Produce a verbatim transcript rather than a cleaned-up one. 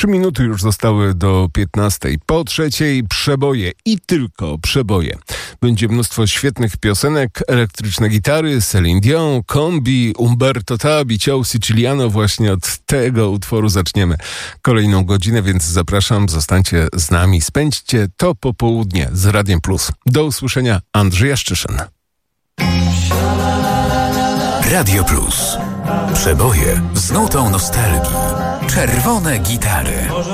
Trzy minuty już zostały do piętnastej. Po trzeciej przeboje i tylko przeboje. Będzie mnóstwo świetnych piosenek, elektryczne gitary, Celine Dion, Kombi, Umberto Tabi, Ciao Siciliano. Właśnie od tego utworu zaczniemy kolejną godzinę, więc zapraszam, zostańcie z nami. Spędźcie to popołudnie z Radiem Plus. Do usłyszenia, Andrzej Szczyszyn. Radio Plus. Przeboje z nutą nostalgii. Czerwone gitary.